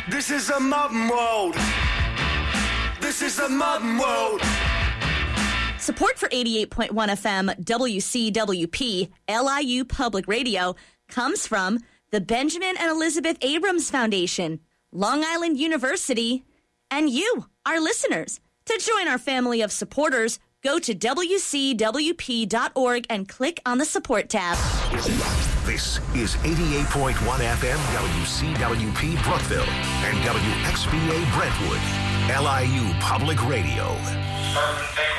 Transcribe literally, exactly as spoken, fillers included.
This is a modern world. This is a modern world. Support for eighty-eight point one F M W C W P L I U Public Radio comes from the Benjamin and Elizabeth Abrams Foundation, Long Island University, and you, our listeners. To join our family of supporters, go to W C W P dot org and click on the support tab. This is eighty-eight point one F M W C W P Brookville and W X B A Brentwood, L I U Public Radio.